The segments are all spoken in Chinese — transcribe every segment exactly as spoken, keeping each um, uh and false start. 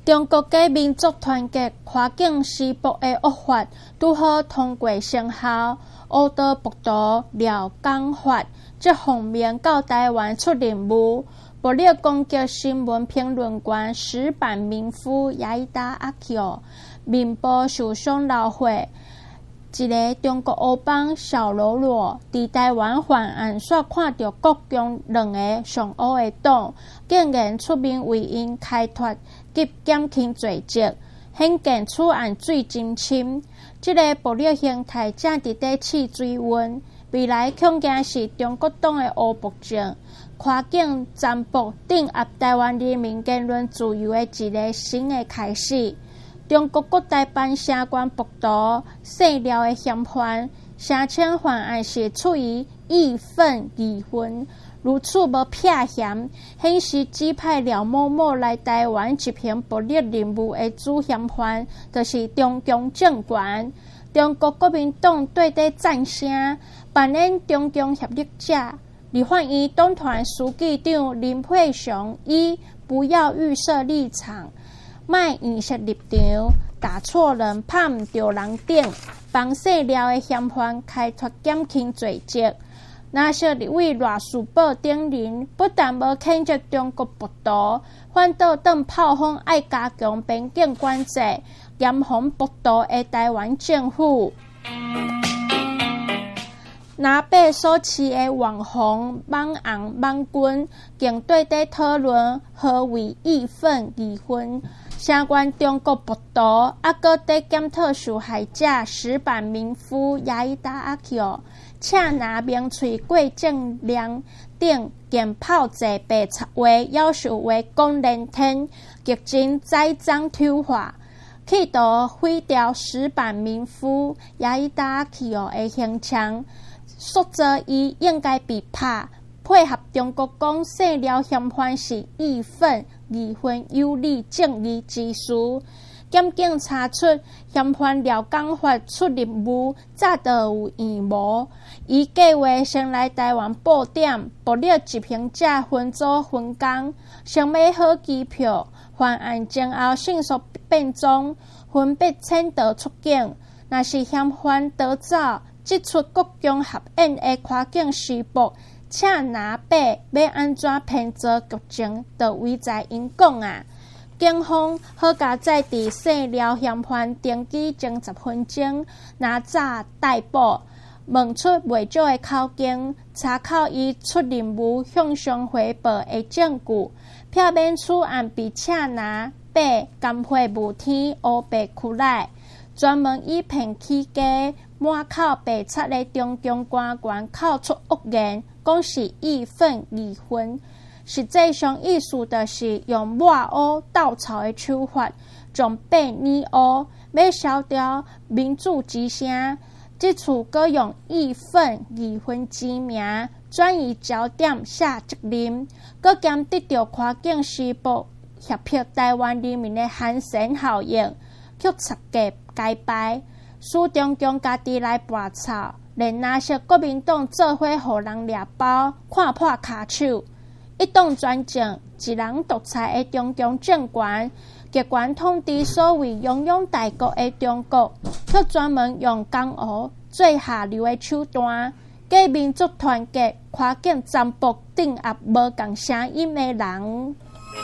中国嘅民族团结跨境施暴的恶法，拄好通过生效。欧德博多廖港法这方面到台湾出任务，暴力攻击新闻评论员石板民夫亚达阿 Q， 面部受伤流血。一个中国欧邦小喽啰伫台湾犯案，煞看到国共两个上恶的党，竟然出面为因开脱及减轻罪责，显见此案最真深。这个暴力形态正伫在试水温，未来恐惊是中国党的乌布症，跨境占卜镇压台湾人民言论自由的一个新的开始。中国各大办城关博多细料的嫌犯，声称犯案是出于义愤疑愤，如此无撇嫌，显示指派廖某某来台湾执行暴力任务的主嫌犯，就是中共政权。中国国民党对底赞声，扮演中共协力者。立法院党团书记长林佩雄以不要预设立场。卖预设立场，打错人拍唔到人顶，帮细料的嫌犯开脱减轻罪责。那些立委赖书报顶人，不但无谴责中国暴徒，反倒当炮轰爱加强边境管制、严防暴徒的台湾政府。南北所持的网红网红网军，竟对底讨论何为义愤疑愤。相关中国暴徒，啊，搁在检讨受害者石板民夫亚伊达阿 Q， 恰拿名嘴郭正亮等剑炮制白插话，要求为讲连天，极尽栽赃偷化，企图毁掉石板民夫亚伊达阿 Q 的形象，塑造伊应该被拍。配合中国讲细料嫌犯是义愤疑愤有理正义之师，检警查出嫌犯廖港法出任务早就有预谋，伊计划先来台湾报点，暴力执行者分组分工，先买好机票，犯案前后迅速变装，分别潜逃出境。若是嫌犯逃走，这出国共合演的跨境施暴。恰拿北要安怎骗做剧情，就位在因讲啊。警方好加在伫细料嫌犯登记前十分钟，拿早逮捕，问出未少的口径，查考伊出任务向上汇报的证据，避免此案被恰拿北甘血无天乌白区内，专门以骗起家。满口白贼的中共官员口出恶言，讲是义愤疑愤，实际上意思就是用抹黑稻草的手法，将白捏黑，要消掉民主之声。这次搁用义愤疑愤之名，转移焦点下责任，搁兼得到跨境施暴胁迫台湾人民的寒蝉效应，却插价改败。使中共家己来拔草，连那些国民党做伙互人掠包，看破骹手，一党专政、一人独裁的中共政权，极权统治所谓泱泱大国的中国，却专门用江湖最下流的手段，给民族团结跨境占卜镇压无共声音的人。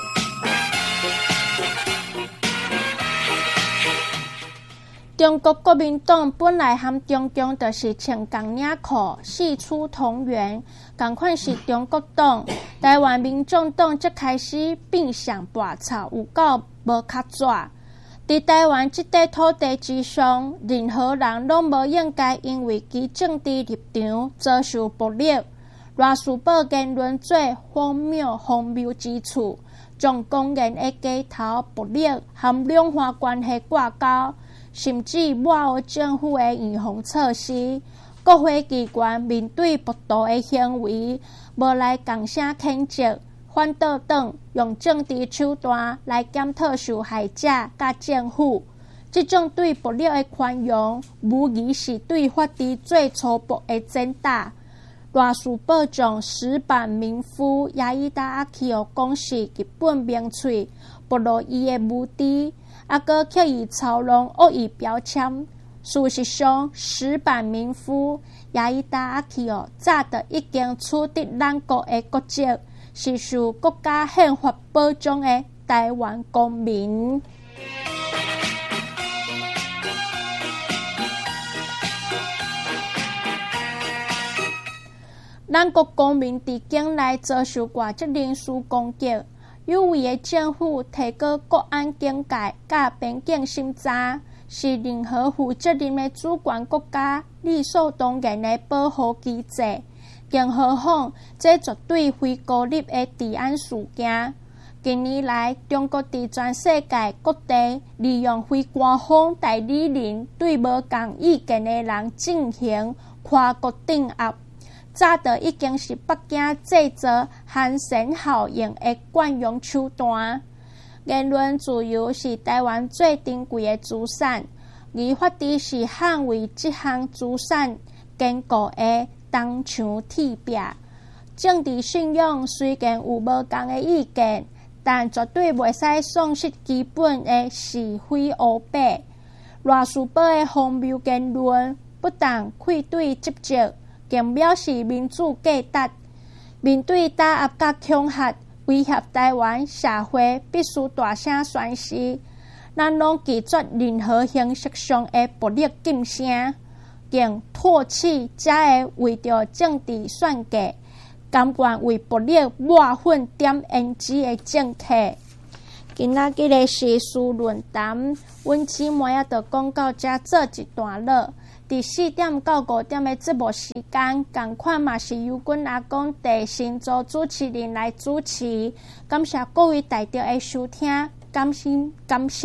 中国国民党本来和中共就是穿同领裤、四处同源，同款是中国党。台湾民众党则开始变相拔草，有够无较纸。伫台湾这块土地之上，任何人拢无应该因为其政治立场遭受暴力。赖书报言论最荒谬荒谬之处，将公然的街头暴力和两岸关系挂钩。甚至抹黑政府的预防措施，国会机关面对暴徒的行为，无来共声谴责，反倒等用政治手段来检讨受害者甲政府。这种对暴力的宽容，无疑是对法治最粗暴的践踏。 罗斯堡将石板民夫亚伊达阿基奥讲是日本名嘴，不落伊的目的，啊个刻意操弄恶意标签。事实上，石板民夫亚伊达阿基奥早就已经取得咱国的国籍，是受国家宪法保障的台湾公民。咱国公民伫境内遭受外籍人士攻击，有位的政府提高国安警戒、甲边境审查，是任何负责任的主权国家理所当然的保护机制。更何况，这绝对非孤立的治安事件。近年来，中国伫全世界各地利用非官方代理人对无共意见的人进行跨国镇压。早就已经是北京制造寒蝉效应的惯用手段。言论自由是台湾最珍贵的资产，而法治是捍卫这项资产坚固的铜墙铁壁。政治信仰虽然有无共的意见，但绝对袂使丧失基本的是非黑白。罗斯堡的荒谬言论不但愧对职责，更表示民主价值。面对打压甲恐吓威胁台湾社会，必须大声宣示，咱拢拒绝任何形式上的暴力禁声，更唾弃这个为着政治选举，甘愿为暴力抹粉点胭脂的政客。今仔日的时事论坛，阮姊妹也就讲到这做一段落。伫四点到五点的节目时间，同款嘛是由阮阿公第新组主持人来主持。感谢各位大众的收听，感谢感谢。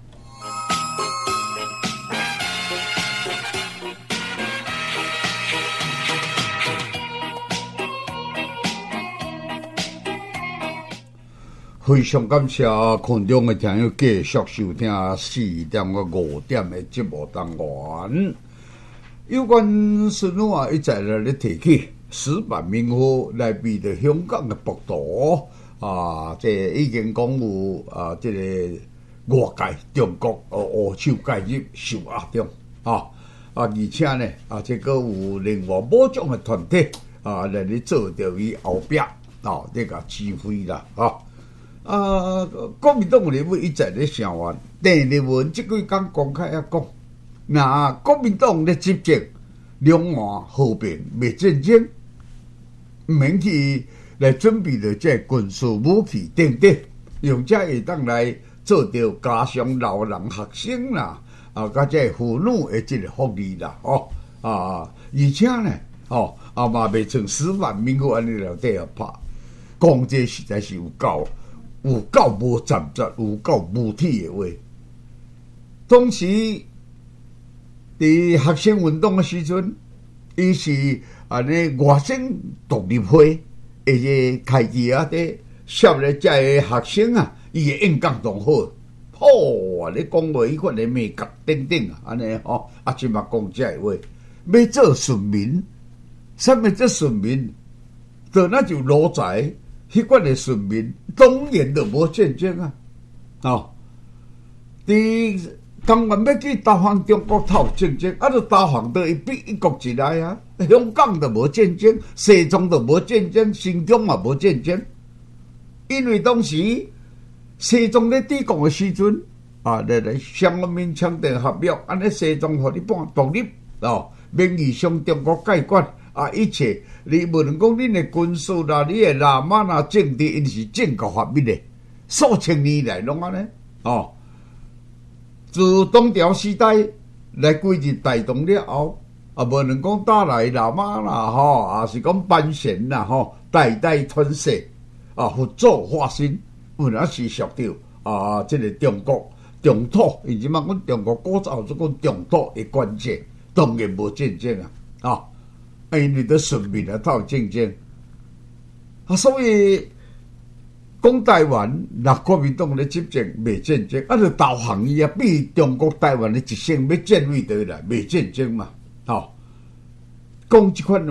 非常感谢群众的听友继续收听四点到五点的节目单元。有关孙女啊，一再来咧提起石板民夫来比的香港的报道啊，这已经讲有啊，这个外界中国哦乌手介入受压中啊啊，而且呢啊，这个有另外某种的团体啊来咧做着伊后壁啊，这个指挥啦啊啊，国民党立委一再咧声援，邓丽文即几天公开也讲。那国民党咧执政，两岸和平未战争，唔免去来准备着这军事武器等等，用这会当来做着加强老人学生啦，啊，甲这妇女的这个福利啦，哦啊，而且呢，哦啊嘛未像司法民国安尼了底下拍，讲这实在是有够有够无站实，有够无体的话，当时。伫学生运动的时阵，伊是安尼外省独立会诶个开机啊，伫摄咧遮个学生啊，伊诶演讲同好，吼、哦！你讲话迄款诶美感等等啊，安尼吼，啊，即嘛讲遮个话，要做顺民，啥物做顺民？就那就罗仔迄款诶顺民，当然就无战争啊，哦，伫。当然要去投降中国讨战争，啊，就投降到一比一国一来啊！香港就无战争，西藏就无战争，新疆嘛无战争。因为当时西藏咧抵抗的时阵，啊，来来双面签订合约，安尼西藏互你半独立哦，名义上中国介管啊，一切你无论讲恁的军事啦，你的喇嘛啦，政治因是正国法律的，数千年来拢安尼哦。自东朝时代来归入大同了后，啊，无论讲打来喇嘛啦，吼，啊是讲班神啦，吼，代代传世，啊，佛祖化身，有那是属着啊，这个中国中土，以前嘛讲中国古早就讲中土的关键，当然无战争啊，啊，因为都顺便啊，讨战争，啊，所以。讲台湾，那国民党咧执政未战争，啊，就投降伊啊，比中国台湾的一声要建立倒来，未战争嘛，吼、哦。讲即款话，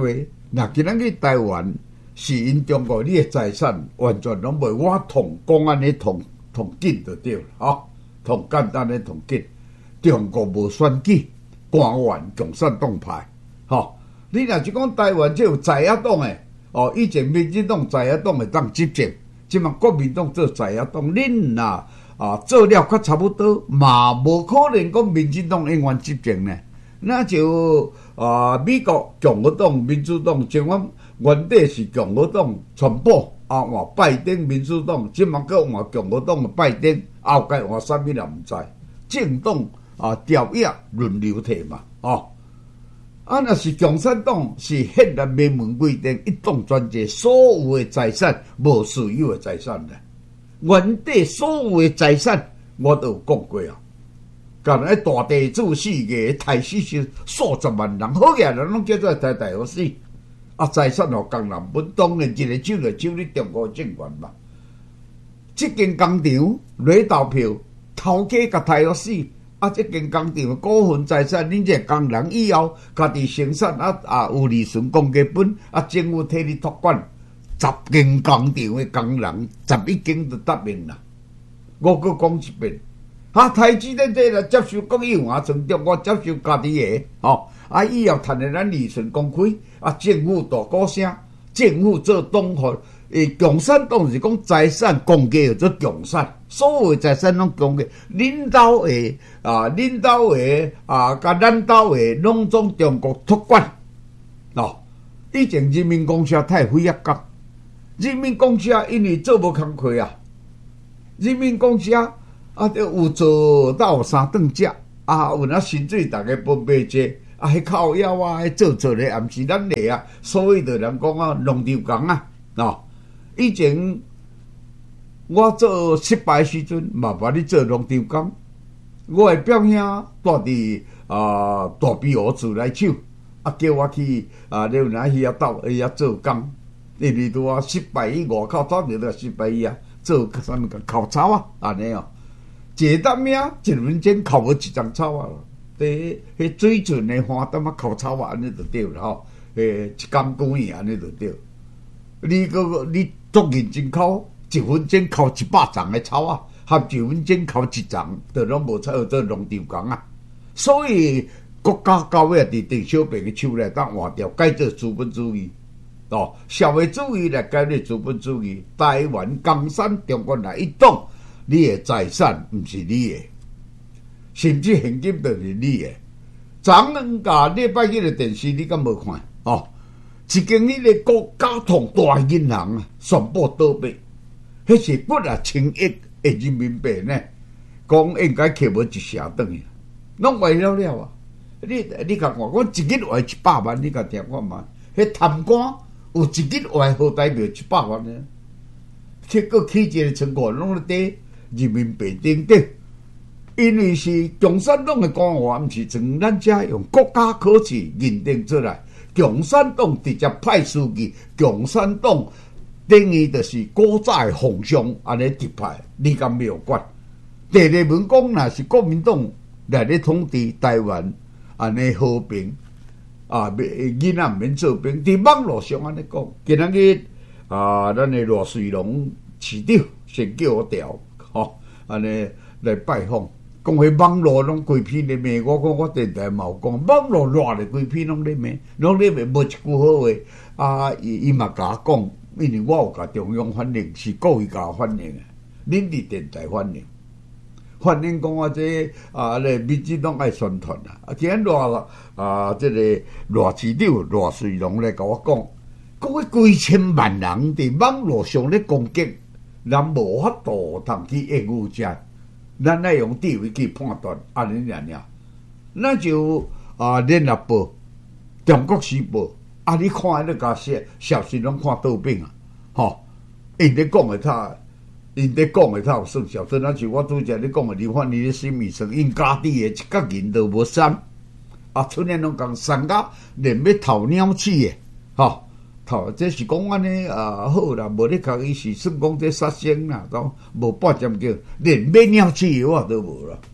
那今仔日台湾是因中国你的财产完全拢袂我统讲安尼统统紧就对了啊，统简单的统紧。中国无选举，官员共产党派，吼、哦！你若是讲台湾只有在野党诶，哦，以前民进党在野党会当执政，即嘛国民党做在野党，恁若啊做了较差不多，嘛无可能讲民进党永远执政呢。那就啊，美国共和党、民主党，前往原底是共和党传播，啊换拜登民主党，即嘛搁换共和党的拜登，后盖换啥物也毋知，政党。啊，调役轮流摕嘛，哦，啊，若是共产党是宪法明文规定，一党专制，所有的财产无私有的财产咧。原底所有的财产，我都有讲过啊。甲那大地主死个，台死是数十万人，好个人拢叫做台大好死。啊，财产互工人本，当然一个手就手咧中国政权嘛。即间工厂买投票，头家甲台好死。啊！即间工厂股份财产，恁这工人以后家己生产啊啊有利润公家本啊，政府替你托管，十间工厂的工人十一间就答应啦。我搁讲一遍，啊，台积电这个接受国有化成中国接受家己的，吼、哦、啊以后趁着咱利润公开，啊政府大鼓声，政府做党和。诶，共产党是讲财产公家做共产，所有财产拢公家，领导的啊，领导的啊，甲咱岛的拢总中国托管哦。以前人民公社太废啊讲，人民公社因为做无工课啊，人民公社啊，有做到三顿食啊，有那薪水大家分配者啊，迄靠腰啊，迄做做咧，也毋是咱的啊，所以就人讲啊，农场工啊，哦。以前我做失败时阵，嘛把你做农场工。我的表兄住伫啊大庇河自来手，啊叫我去啊，你有哪去遐斗遐做工？因为拄啊失败去外口走着失败去啊，做啥物个烤草啊，安尼哦。一担命一分钟烤无一张草啊，伫迄水准的花淡啊烤草啊，安尼就对了吼。诶，一工工业安尼就对。你个你。足认真扣，一分钟扣一百丛的草啊，合一分钟扣一丛，就拢无采做农场工啊。所以国家教育伫邓小平的手内当换掉，改做资本主义，哦，社会主义来改做资本主义。台湾江山中国来一党，你的财产毋是你的，甚至现金都是你的。昨昏甲礼拜日的电视你敢无看？哦。一间迄个国家同大银行啊，宣布倒闭，迄是不啊千亿的人民币呢，讲应该摕无一成转去，拢坏了了啊！你你甲看，我一日坏一百万，你甲听看嘛？迄贪官有一日坏好代表一百万呢，结果起一个存款拢咧伫人民币顶顶，因为是共产党的官员，毋是从咱遮用国家考试认定出来。共产党直接派书记，共产党等于就是古早的皇上安尼直派，你敢没有管？第二问讲，若是国民党来咧统治台湾，安尼和平啊，囡仔毋免做兵。伫网络上安尼讲，今仔日啊，咱的罗水龙市长先叫我调，吼，安尼来拜访。讲迄网络拢规篇咧骂，我讲我电台嘛有讲，网络热咧规篇拢咧骂，拢咧骂无一句好话。啊，伊伊嘛甲我讲，因为我有甲中央反映，是故意甲我反映诶。恁伫电台反映，反映讲我这啊咧民进党爱宣传啊。啊，今日热啊，这个热市长热水龙咧甲我讲，讲迄几千万人伫网络上咧攻击，人无法度通去应付遮。咱爱用地位去判断，安尼尔尔，那就啊联合报、中国时报，啊你看迄个家些消息拢看倒边啊，吼，因咧讲诶他，因咧讲诶他有算小，真那是我拄则咧讲诶，你看你咧心意生，因家己诶一角人都无删，啊，村里拢讲删甲连要偷鸟鼠诶，吼。头这是讲安尼啊好啦，无咧讲伊是算讲这杀生啦，都无半点叫，连买鸟鼠药都无啦。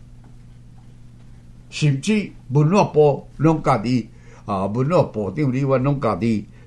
甚至文化部拢家己啊，文化部长李万拢家己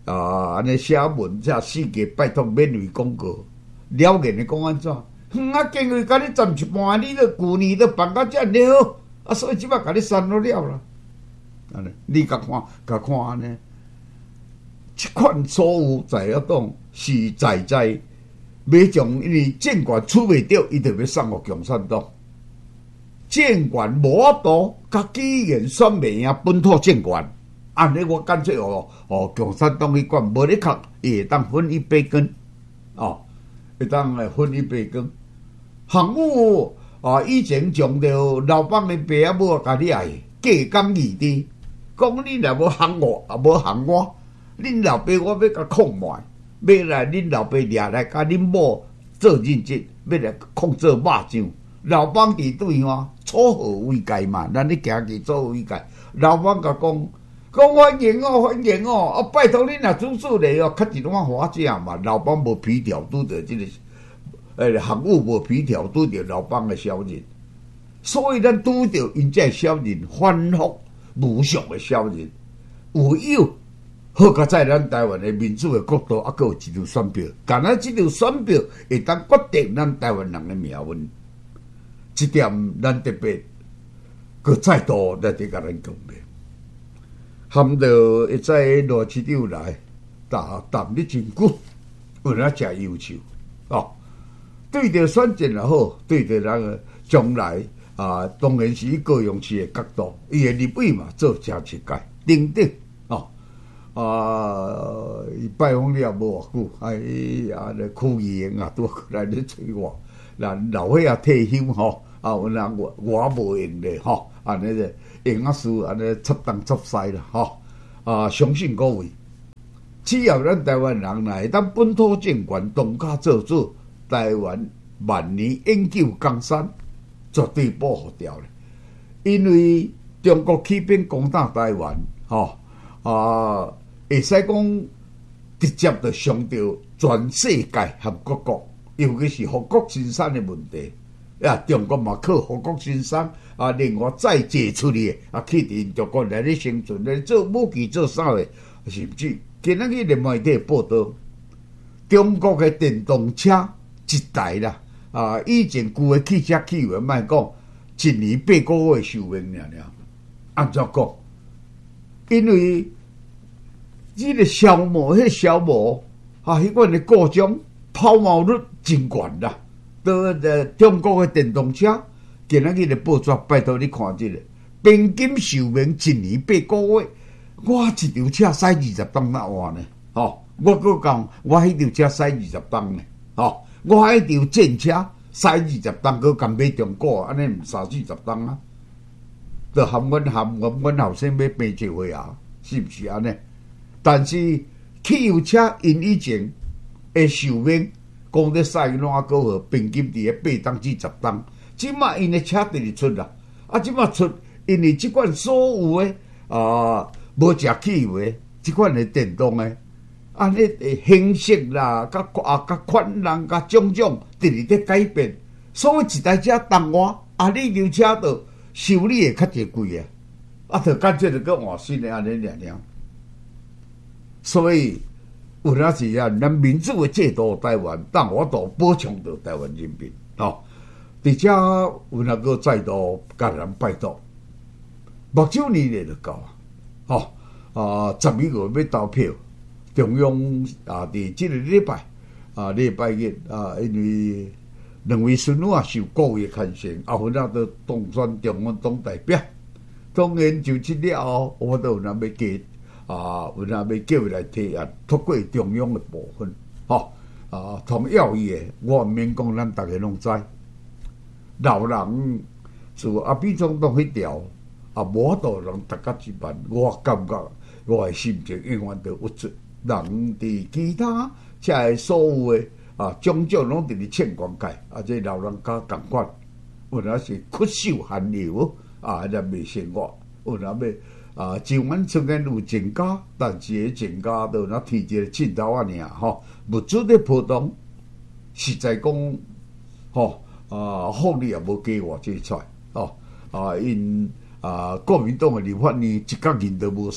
啊，安尼写文才四界拜托免费广告，了然的讲安怎？哼啊，经费甲你赚一半，你都旧年都办到遮尔好，啊，所以即摆甲你删落了啦。安尼，你甲看，甲看安尼，即款所有在要讲是在在要将因为政权处袂着，伊就要送互共产党。政权无法度，甲既然选袂赢本土政权。安尼我干脆哦哦，共产党去管，无咧靠，伊会当分一杯羹，哦，会当来分一杯羹。航母啊，以前从着老板的爸仔母甲你爱计讲义滴，讲你若无行我，也无行我，恁老爸我要甲控卖，要来恁老爸掠来甲恁某做认真，要来控做肉酱。老板伫对吗？楚河为界嘛，咱咧行去做为界。老板甲讲。讲欢迎哦，欢迎哦！啊，拜托你若煮出来哦，较一碗花食嘛。老板无皮条，拄着即个，诶，航母无皮条，拄着老板的小人，所以咱拄着因这小人反复无常的小人，有有好甲在咱台湾的民主的角度，啊，佫有一张选票，干那即张选票会当决定咱台湾人的命运，即点咱特别佫再度来伫甲咱讲明。含着会知罗市长来，谈谈你真久，有哪诚优秀哦。对着选战也好，对着那个将来啊，当然是以高雄市的角度，伊的立委嘛做诚实界，等等哦。啊，伊拜访了无偌久，哎呀，那区议员啊，拄来咧催我，咱老岁仔退休吼，啊，有人我我无用咧吼，安尼个。用啊事安尼插东插西啦，吼啊！相信各位，只要咱台湾人来当本土政权当家做主，台湾万年永久江山绝对保护掉了。因为中国起兵攻打台湾，吼啊，会使讲直接就伤到全世界和各国，尤其是福国新山的问题。啊，中国嘛靠福国新山。啊！另外再借出去啊，去伫中国来咧生存，来做武器做啥诶？甚至今仔日连媒体报道，中国诶电动车一台啦，啊，以前旧诶汽车企业卖讲，一年八个月寿命尔尔。按怎讲？因为这个消磨，迄个消磨啊，迄款诶故障抛锚率真悬啦。到呃中国诶电动车。今仔日的报纸，拜托你看即个，平均寿命一年八个月，我一条车驶二十吨那换呢？吼，我搁讲，我迄条车驶二十吨呢？吼，我迄条战车驶二十吨，搁敢买中国，安尼毋三四十吨啊？就含阮含阮阮后生要变一回啊，是毋是安尼？但是汽油车因以前的寿命，讲咧驶哪个好，平均伫咧八吨至十吨。即马因的车直直出啦，啊！即马出，因为即款所有的啊无食汽油的，即款的电动的，啊，迄个形式啦，甲啊甲款人甲种种，直直在改变。所以一台车动换，啊，你条车就修理会较济贵啊，啊，就干脆就搁换新的安尼尔尔。所以有哪时啊，咱民主的制度台湾，但我都保障到台湾人民哦。而且有那个再度甲人拜托，目睭年龄就到啊，吼啊！十二月要投票，中央啊，伫即个礼拜啊，礼拜日啊，因为两位孙女啊受国会牵线，啊，阮啊都当选中央党代表。当然就即了后，我都有那要加啊，有那要叫伊来提案，透过中央的部分，吼啊，同要义的，我毋免讲，咱逐个拢知。老人自阿扁总统迄条啊，无法度人逐家一万，我感觉我的心情永远都有出。人伫其他遮个所有的啊，种种拢伫咧欠光界，啊，这老人家共款，有那是屈手寒流啊，咱未生活，有那要啊，尽管出现有增加，但是个增加都那提一个镜头啊尔吼，物资的波动，实在讲吼。啊，福利也无加偌济出来，哦，啊，因啊国民党的立法呢，一角银都无删，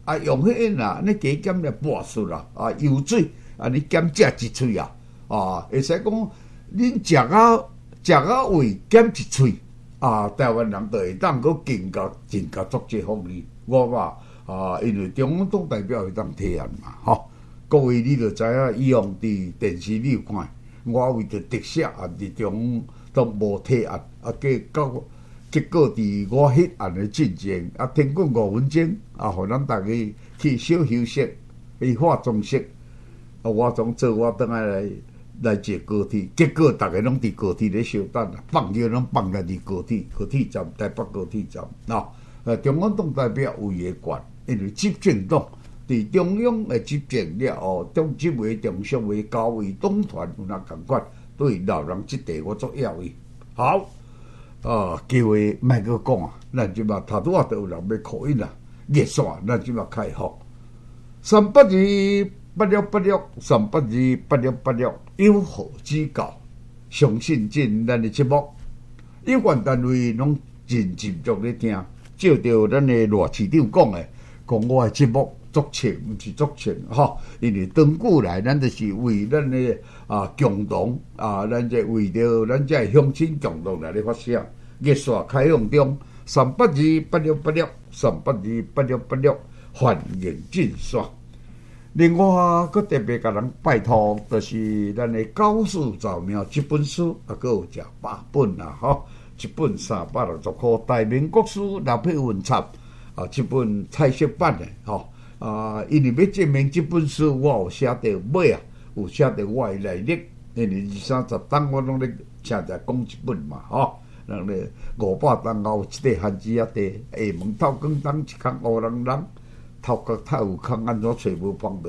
啊，用迄个啦，你加减了半数啦，啊，油水啊，你减食一喙啊，啊，会使讲恁食啊食啊胃减一喙啊，台湾人就会当佫更加增加足济福利。我话啊，因为中央党代表会当提案嘛，吼、各位你就知影，以往伫电视你有看，我为着特赦啊，伫中央都无提案，啊，结果结果伫我迄案的进前啊，天过五分钟啊，互咱大家去小休息，去化妆息，啊，我总做我倒来来来坐高铁，结果大家拢伫高铁咧相等啊，放尿拢放来伫高铁高铁站台北高铁站喏。呃，中央党代表有伊个权，因为执政党伫中央诶执政了后，中执委、中常委、高委、党团有哪共款，对老人即地我做要义。好，啊，机会莫阁讲啊，咱即马头拄仔都有人要考音啦，热线咱即马开放，三八二八六八六，三八二八六八六，有何指教？相信进咱的节目，有关单位拢真集中咧听。照着咱的罗市长讲的，讲我的节目足情，毋是足情吼。因为长久来，咱就是为咱的啊共同啊，咱这为着咱这乡亲共同来咧发声。热线开放中，三八二八六八六，三八二八六八六，欢迎进线。另外，佮特别甲人拜托，就是咱的高树造苗这本书，啊，佮有食八本啦，吼。一本三百六十块，大明国书六配文册啊，一本彩色版的吼啊，因为要证明这本书我有写到尾啊，有写到我的来历，因为二三十档我拢咧正在讲一本嘛吼，人咧五百档后一块番薯啊地，下门透光灯一空乌人人，头壳太有空，安怎找无方便？